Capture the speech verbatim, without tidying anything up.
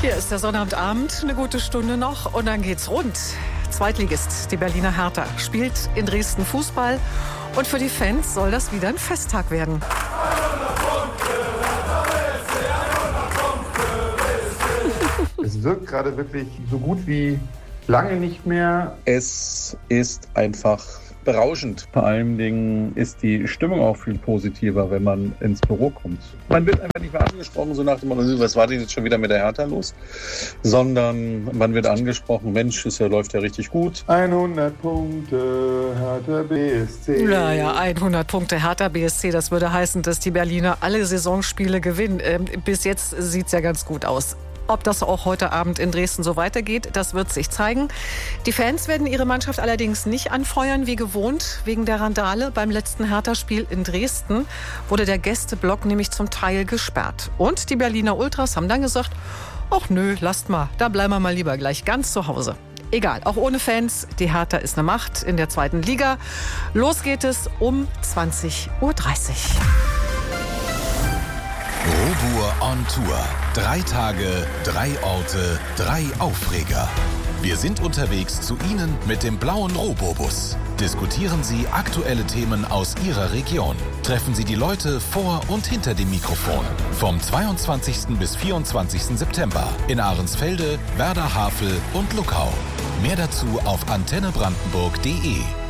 Hier ist der Sonnabendabend, eine gute Stunde noch und dann geht's rund. Zweitligist, die Berliner Hertha, spielt in Dresden Fußball und für die Fans soll das wieder ein Festtag werden. Es wirkt gerade wirklich so gut wie lange nicht mehr. Es ist einfach berauschend. Vor allen Dingen ist die Stimmung auch viel positiver, wenn man ins Büro kommt. Man wird einfach nicht mehr angesprochen, so nach dem Motto, was war denn jetzt schon wieder mit der Hertha los? Sondern man wird angesprochen, Mensch, es läuft ja richtig gut. hundert Punkte, Hertha B S C. Naja, hundert Punkte Hertha B S C, das würde heißen, dass die Berliner alle Saisonspiele gewinnen. Ähm, bis jetzt sieht es ja ganz gut aus. Ob das auch heute Abend in Dresden so weitergeht, das wird sich zeigen. Die Fans werden ihre Mannschaft allerdings nicht anfeuern wie gewohnt. Wegen der Randale beim letzten Hertha-Spiel in Dresden wurde der Gästeblock nämlich zum Teil gesperrt. Und die Berliner Ultras haben dann gesagt, ach nö, lasst mal, da bleiben wir mal lieber gleich ganz zu Hause. Egal, auch ohne Fans, die Hertha ist eine Macht in der zweiten Liga. Los geht es um zwanzig Uhr dreißig. Robur on Tour. Drei Tage, drei Orte, drei Aufreger. Wir sind unterwegs zu Ihnen mit dem blauen Robobus. Diskutieren Sie aktuelle Themen aus Ihrer Region. Treffen Sie die Leute vor und hinter dem Mikrofon. Vom zweiundzwanzigsten bis vierundzwanzigsten September in Ahrensfelde, Werder Havel und Luckau. Mehr dazu auf antenne brandenburg punkt de.